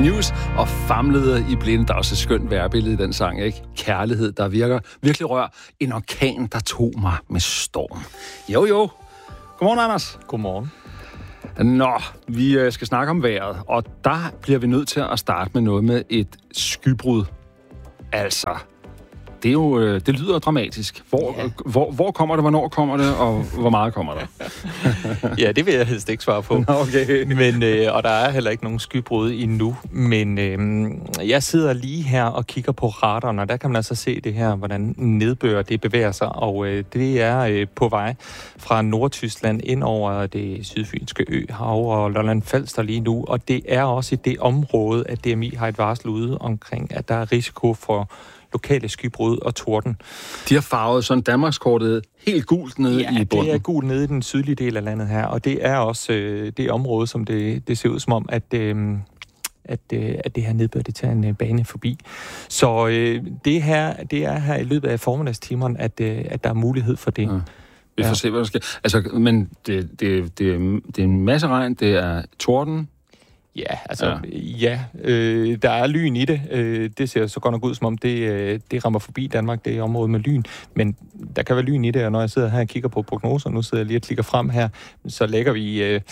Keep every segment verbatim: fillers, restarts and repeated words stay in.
News og famlede i blinde. Der er også et skønt værbillede i den sang, ikke? Kærlighed, der virker virkelig rør. En orkan, der tog mig med storm. Jo, jo. Godmorgen, Anders. Godmorgen. Nå, vi skal snakke om vejret, og der bliver vi nødt til at starte med noget med et skybrud. Altså, det er jo, det lyder dramatisk. Hvor, ja. hvor, hvor kommer det, hvornår kommer det, og hvor meget kommer det? Ja, det vil jeg helst ikke svare på. Okay. Men, øh, og der er heller ikke nogen skybrud endnu. Men øh, jeg sidder lige her og kigger på radaren, og der kan man altså se det her, hvordan nedbør det bevæger sig. Og øh, det er øh, på vej fra Nordtyskland ind over det sydfynske øhav og Lolland Falster lige nu. Og det er også i det område, at D M I har et varsel ude omkring, at der er risiko for lokale skybrud og torden. De har farvet sådan Danmarkskortet helt gult nede ja, i bunden. det er gult nede i den sydlige del af landet her, og det er også øh, det område, som det, det ser ud som om, at, øh, at, øh, at det her nedbør, det tager en øh, bane forbi. Så øh, det, her, det er her i løbet af formiddagstimerne, at, øh, at der er mulighed for det. Ja. Vi får ja. se, hvad der sker. Altså, men det, det, det, det er en masse regn, det er torden. Ja, altså, ja, ja øh, der er lyn i det. Øh, det ser så godt nok ud, som om det, øh, det rammer forbi Danmark, det er området med lyn. Men der kan være lyn i det, og når jeg sidder her og kigger på prognoser, nu sidder jeg lige og klikker frem her, så lægger vi øh,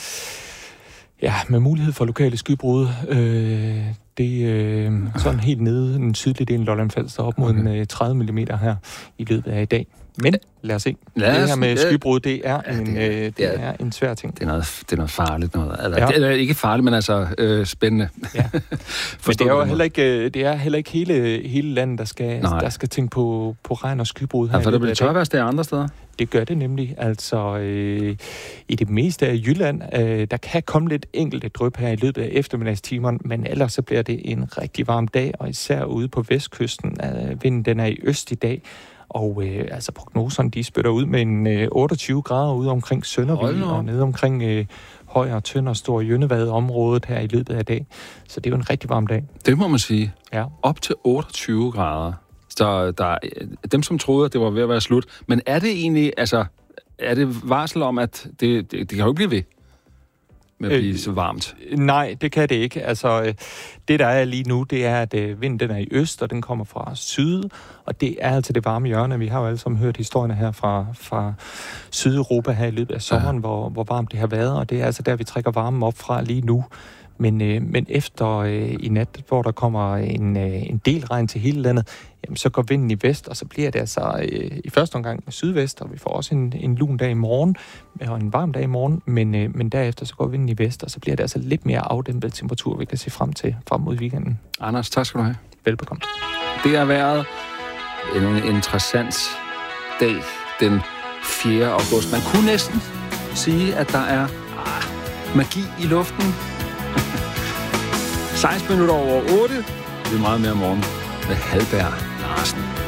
ja, med mulighed for lokale skybrud. Øh, det er øh, sådan helt nede den sydlige del af Lolland Falster, op mod okay. en, tredive millimeter her i løbet af i dag. Men lad os se. Lad os, det her med skybrud, det er, ja, en, det, øh, det er, er en svær ting. Det er noget, det er noget farligt noget. Altså, ja. Det er ikke farligt, men altså øh, spændende. Ja. Men det er jo heller ikke, det er heller ikke hele, hele landet, der skal, der skal tænke på, på regn og skybrud her. Ja, for der bliver tørvejrsdage andre steder. Det gør det nemlig. Altså, øh, i det meste af Jylland, øh, der kan komme lidt enkelte dryp her i løbet af eftermiddagstimerne, men ellers så bliver det en rigtig varm dag, og især ude på vestkysten. Øh, vinden den er i øst i dag. Og øh, altså prognoserne, de spytter ud med en øh, otteogtyve grader ude omkring Søndervig og nede omkring øh, Højer, Tønder, Store Jønnevad-området her i løbet af dag. Så det er jo en rigtig varm dag. Det må man sige. Ja. Op til otteogtyve grader. Så der er dem, som troede, at det var ved at være slut. Men er det egentlig, altså, er det varsel om, at det, det, det kan jo ikke blive ved med at blive øh, så varmt? Nej, det kan det ikke. Altså, det der er lige nu, det er, at vinden den er i øst, og den kommer fra syd, og det er altså det varme hjørne. Vi har jo alle sammen hørt historierne her fra, fra Sydeuropa her i løbet af sommeren, ja. hvor, hvor varmt det har været, og det er altså der, vi trækker varmen op fra lige nu. Men, øh, men efter øh, i nat, hvor der kommer en, øh, en del regn til hele landet, jamen, så går vinden i vest, og så bliver det altså øh, i første omgang sydvest, og vi får også en, en lun dag i morgen, og en varm dag i morgen, men, øh, men derefter så går vinden i vest, og så bliver det altså lidt mere afdæmpet temperatur, vi kan se frem til frem mod weekenden. Anders, tak skal du have. Velbekomme. Det har været en interessant dag den fjerde august. Man kunne næsten sige, at der er ah, magi i luften. seksten minutter over otte. Det er meget mere morgen med Halberg Larsen.